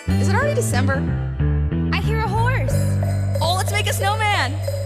Is it already December? I hear a horse. Oh, let's make a snowman.